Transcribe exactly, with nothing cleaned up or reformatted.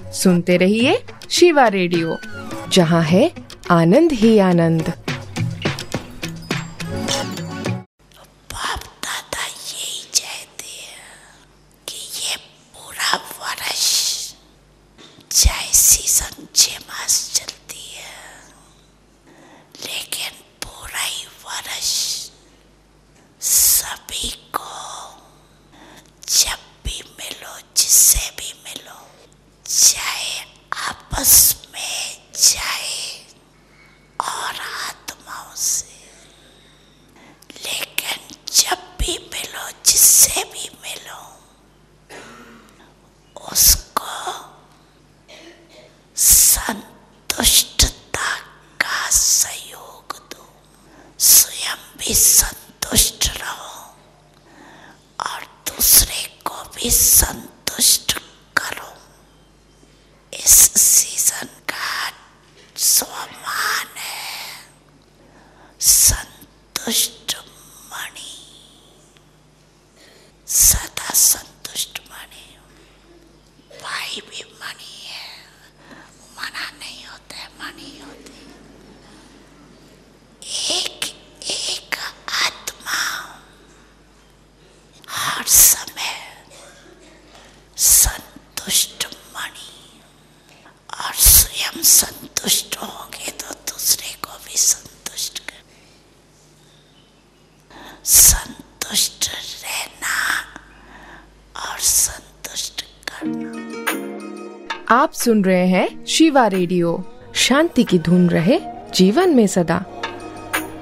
सुनते रहिए शिवा रेडियो, जहाँ है आनंद ही आनंद। बाप दादा यही चाहते हैं कि ये पूरा वर्ष चाहे सीजन छह मास चलती है, लेकिन पूरा ही वर्ष सभी को जब भी मिलो, जिससे भी मिलो, चाहे आपस में चाहे और आत्माओं से, लेकिन जब भी मिलो, जिससे भी मिलो, उसको संतुष्टता का सहयोग दो। स्वयं भी संतुष्ट रहो और दूसरे को भी संतुष्ट करो। इस सीजन का स्वमान है संतुष्ट मणि, सदा संतुष्ट मणि। भाई भी मणि है, मना नहीं होता है, मणि होती। एक एक आत्मा हर समय संतुष्ट मणि, और स्वयं संतुष्ट होंगे तो दूसरे को भी संतुष्ट कर। संतुष्ट रहना और संतुष्ट करना। आप सुन रहे हैं शिवा रेडियो। शांति की धुन रहे जीवन में सदा।